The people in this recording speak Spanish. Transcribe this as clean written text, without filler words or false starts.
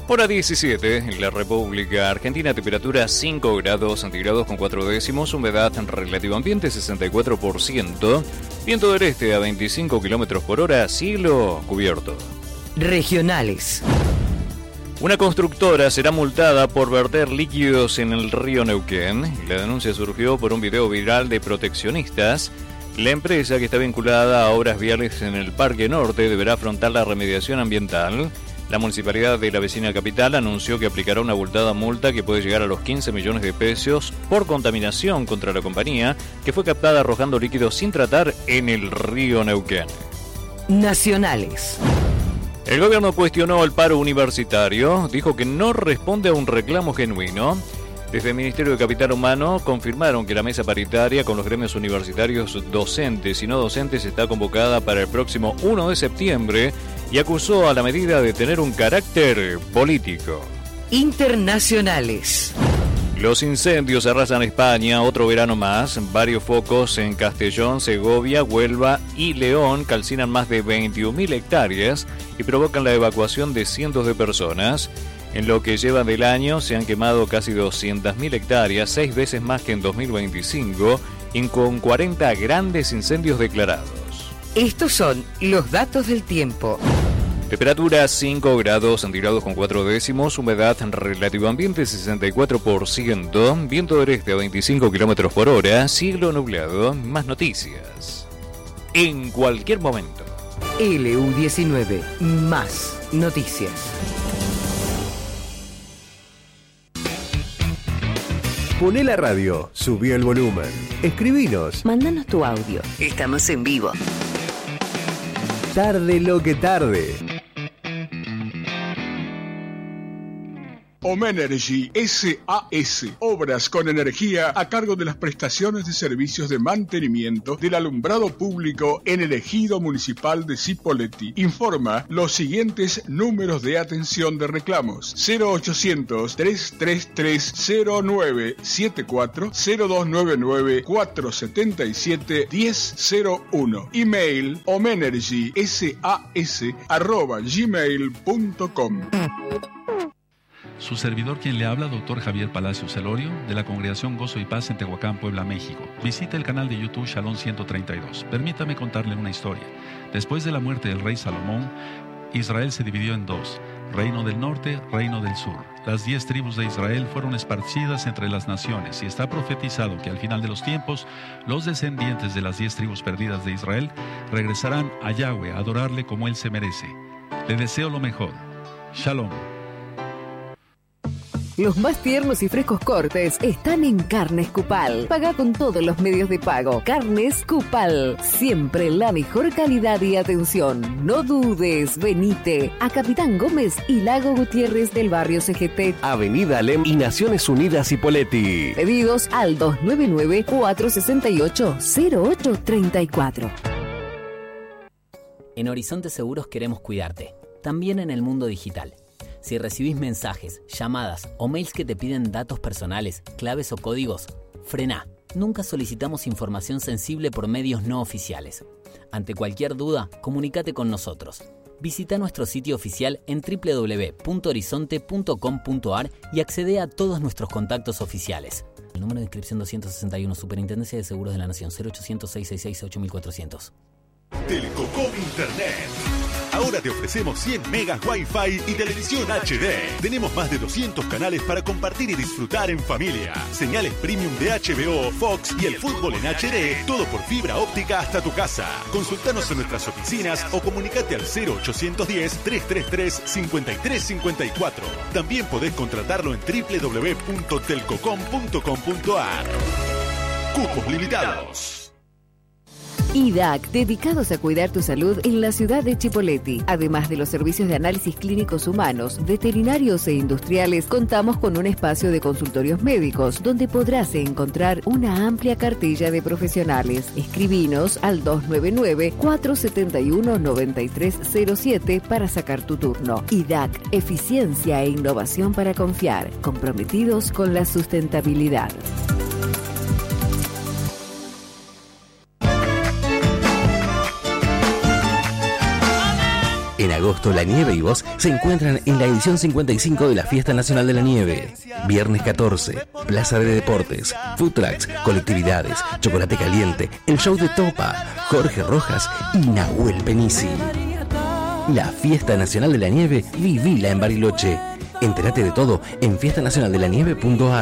Hora 17, en la República Argentina, temperatura 5 grados centígrados con 4 décimos, humedad relativo ambiente 64%, viento del este a 25 kilómetros por hora, cielo cubierto. Regionales. Una constructora será multada por verter líquidos en el río Neuquén. La denuncia surgió por un video viral de proteccionistas. La empresa, que está vinculada a obras viales en el Parque Norte, deberá afrontar la remediación ambiental. La municipalidad de la vecina capital anunció que aplicará una abultada multa que puede llegar a los 15 millones de pesos por contaminación contra la compañía, que fue captada arrojando líquidos sin tratar en el río Neuquén. Nacionales. El gobierno cuestionó el paro universitario, dijo que no responde a un reclamo genuino. Desde el Ministerio de Capital Humano confirmaron que la mesa paritaria con los gremios universitarios docentes y no docentes está convocada para el próximo 1 de septiembre y acusó a la medida de tener un carácter político. Internacionales. Los incendios arrasan España, otro verano más. Varios focos en Castellón, Segovia, Huelva y León calcinan más de 21.000 hectáreas y provocan la evacuación de cientos de personas. En lo que lleva del año se han quemado casi 200.000 hectáreas, 6 veces más que en 2025, y con 40 grandes incendios declarados. Estos son los datos del tiempo. Temperatura 5 grados centígrados con 4 décimos, humedad relativo ambiente 64%, viento del este a 25 kilómetros por hora, cielo nublado. Más noticias en cualquier momento. LU19, más noticias. Poné la radio, subí el volumen, escribinos. Mándanos tu audio. Estamos en vivo. Tarde lo que tarde. Omenergy SAS, obras con energía a cargo de las prestaciones de servicios de mantenimiento del alumbrado público en el ejido municipal de Cipolletti. Informa los siguientes números de atención de reclamos: 0800-333-0974, 0299-477-1001. Email omenergysas@gmail.com. Su servidor, quien le habla, Dr. Javier Palacios Celorio, de la Congregación Gozo y Paz en Tehuacán, Puebla, México. Visita el canal de YouTube Shalom 132. Permítame contarle una historia. Después de la muerte del rey Salomón, Israel se dividió en dos: Reino del Norte, Reino del Sur. Las 10 tribus de Israel fueron esparcidas entre las naciones y está profetizado que al final de los tiempos, los descendientes de las 10 tribus perdidas de Israel regresarán a Yahweh a adorarle como Él se merece. Le deseo lo mejor. Shalom. Los más tiernos y frescos cortes están en Carnes Cupal. Paga con todos los medios de pago. Carnes Cupal. Siempre la mejor calidad y atención. No dudes, venite a Capitán Gómez y Lago Gutiérrez del barrio CGT. Avenida Alem y Naciones Unidas Cipolletti. Pedidos al 299-468-0834. En Horizonte Seguros queremos cuidarte, también en el mundo digital. Si recibís mensajes, llamadas o mails que te piden datos personales, claves o códigos, frená. Nunca solicitamos información sensible por medios no oficiales. Ante cualquier duda, comunícate con nosotros. Visita nuestro sitio oficial en www.horizonte.com.ar y accede a todos nuestros contactos oficiales. El número de inscripción 261, Superintendencia de Seguros de la Nación, 0800-666-8400. Telcocom Internet. Ahora te ofrecemos 100 megas Wi-Fi y televisión HD. Tenemos más de 200 canales para compartir y disfrutar en familia. Señales premium de HBO, Fox y el fútbol en HD. Todo por fibra óptica hasta tu casa. Consultanos en nuestras oficinas o comunicate al 0810-333-5354. También podés contratarlo en www.telcocom.com.ar. Cupos limitados. IDAC, dedicados a cuidar tu salud en la ciudad de Cipolletti. Además de los servicios de análisis clínicos humanos, veterinarios e industriales, contamos con un espacio de consultorios médicos donde podrás encontrar una amplia cartilla de profesionales. Escribinos al 299-471-9307 para sacar tu turno. IDAC, eficiencia e innovación para confiar, comprometidos con la sustentabilidad. En agosto, La Nieve y vos se encuentran en la edición 55 de la Fiesta Nacional de la Nieve. Viernes 14, Plaza de Deportes, food trucks, colectividades, chocolate caliente, el show de Topa, Jorge Rojas y Nahuel Penisi. La Fiesta Nacional de la Nieve, vivila en Bariloche. Entérate de todo en fiestanacionaldelanieve.ar.